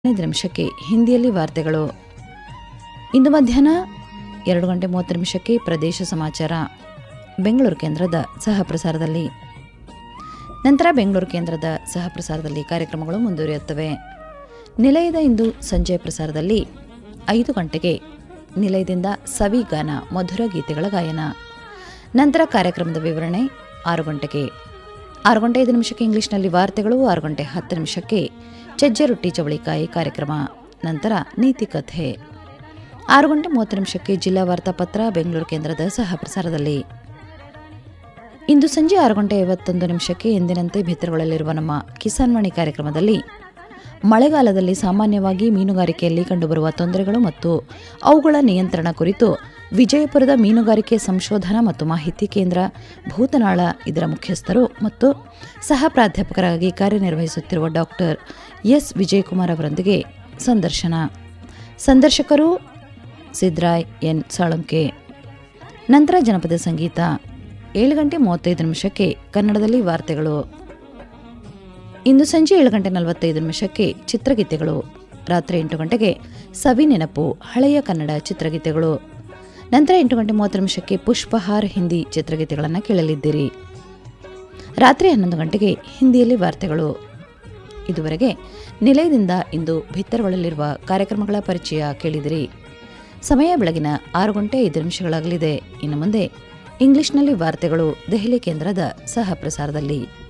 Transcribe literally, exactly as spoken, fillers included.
ಹದಿನೈದು ನಿಮಿಷಕ್ಕೆ ಹಿಂದಿಯಲ್ಲಿ ವಾರ್ತೆಗಳು. ಇಂದು ಮಧ್ಯಾಹ್ನ ಎರಡು ಗಂಟೆ ಮೂವತ್ತು ನಿಮಿಷಕ್ಕೆ ಪ್ರದೇಶ ಸಮಾಚಾರ ಬೆಂಗಳೂರು ಕೇಂದ್ರದ ಸಹ ಪ್ರಸಾರದಲ್ಲಿ. ನಂತರ ಬೆಂಗಳೂರು ಕೇಂದ್ರದ ಸಹ ಪ್ರಸಾರದಲ್ಲಿ ಕಾರ್ಯಕ್ರಮಗಳು ಮುಂದುವರಿಯುತ್ತವೆ. ನಿಲಯದ ಇಂದು ಸಂಜೆ ಪ್ರಸಾರದಲ್ಲಿ ಐದು ಗಂಟೆಗೆ ನಿಲಯದಿಂದ ಸವಿಗಾನ ಮಧುರ ಗೀತೆಗಳ ಗಾಯನ. ನಂತರ ಕಾರ್ಯಕ್ರಮದ ವಿವರಣೆ ಆರು ಗಂಟೆಗೆ. ಆರು ಗಂಟೆ ಐದು ನಿಮಿಷಕ್ಕೆ ಇಂಗ್ಲಿಷ್ನಲ್ಲಿ ವಾರ್ತೆಗಳು. ಆರು ಗಂಟೆ ಹತ್ತು ನಿಮಿಷಕ್ಕೆ ಚಜ್ಜೆ ರೊಟ್ಟಿ ಚವಳಿಕಾಯಿ ಕಾರ್ಯಕ್ರಮ. ನಂತರ ನೀತಿ ಕಥೆ. ಆರು ಗಂಟೆ ಮೂವತ್ತು ನಿಮಿಷಕ್ಕೆ ಜಿಲ್ಲಾ ವಾರ್ತಾಪತ್ರ ಬೆಂಗಳೂರು ಕೇಂದ್ರದ ಸಹ ಪ್ರಸಾರದಲ್ಲಿ. ಇಂದು ಸಂಜೆ ಆರು ಗಂಟೆ ಐವತ್ತೊಂದು ನಿಮಿಷಕ್ಕೆ ಎಂದಿನಂತೆ ಬಿತ್ತರಗೊಳ್ಳಲಿರುವ ನಮ್ಮ ಕಿಸಾನ್ ವಾಣಿ ಕಾರ್ಯಕ್ರಮದಲ್ಲಿ ಮಳೆಗಾಲದಲ್ಲಿ ಸಾಮಾನ್ಯವಾಗಿ ಮೀನುಗಾರಿಕೆಯಲ್ಲಿ ಕಂಡುಬರುವ ತೊಂದರೆಗಳು ಮತ್ತು ಅವುಗಳ ನಿಯಂತ್ರಣ ಕುರಿತು ವಿಜಯಪುರದ ಮೀನುಗಾರಿಕೆ ಸಂಶೋಧನಾ ಮತ್ತು ಮಾಹಿತಿ ಕೇಂದ್ರ ಭೂತನಾಳ ಇದರ ಮುಖ್ಯಸ್ಥರು ಮತ್ತು ಸಹ ಪ್ರಾಧ್ಯಾಪಕರಾಗಿ ಕಾರ್ಯನಿರ್ವಹಿಸುತ್ತಿರುವ ಡಾಕ್ಟರ್ ಎಸ್ ವಿಜಯಕುಮಾರ್ ಅವರೊಂದಿಗೆ ಸಂದರ್ಶನ. ಸಂದರ್ಶಕರು ಸಿದ್ರಾಯ್ ಎನ್ ಸಾಳಂಕೆ. ನಂತರ ಜನಪದ ಸಂಗೀತ. ಏಳು ಗಂಟೆ ಮೂವತ್ತೈದು ನಿಮಿಷಕ್ಕೆ ಕನ್ನಡದಲ್ಲಿ ವಾರ್ತೆಗಳು. ಇಂದು ಸಂಜೆ ಏಳು ಗಂಟೆ ನಲವತ್ತೈದು ನಿಮಿಷಕ್ಕೆ ಚಿತ್ರಗೀತೆಗಳು. ರಾತ್ರಿ ಎಂಟು ಗಂಟೆಗೆ ಸವಿ ನೆನಪು ಹಳೆಯ ಕನ್ನಡ ಚಿತ್ರಗೀತೆಗಳು. ನಂತರ ಎಂಟು ಗಂಟೆ ಮೂವತ್ತು ನಿಮಿಷಕ್ಕೆ ಪುಷ್ಪಹಾರ್ ಹಿಂದಿ ಚಿತ್ರಗೀತೆಗಳನ್ನು ಕೇಳಲಿದ್ದೀರಿ. ರಾತ್ರಿ ಹನ್ನೊಂದು ಗಂಟೆಗೆ ಹಿಂದಿಯಲ್ಲಿ ವಾರ್ತೆಗಳು. ಇದುವರೆಗೆ ನಿಲಯದಿಂದ ಇಂದು ಬಿತ್ತರಗೊಳ್ಳಲಿರುವ ಕಾರ್ಯಕ್ರಮಗಳ ಪರಿಚಯ ಕೇಳಿದಿರಿ. ಸಮಯ ಬೆಳಗಿನ ಆರು ಗಂಟೆ ಐದು ನಿಮಿಷಗಳಾಗಲಿದೆ. ಇನ್ನು ಮುಂದೆ ಇಂಗ್ಲಿಷ್ನಲ್ಲಿ ವಾರ್ತೆಗಳು ದೆಹಲಿ ಕೇಂದ್ರದ ಸಹ ಪ್ರಸಾರದಲ್ಲಿ.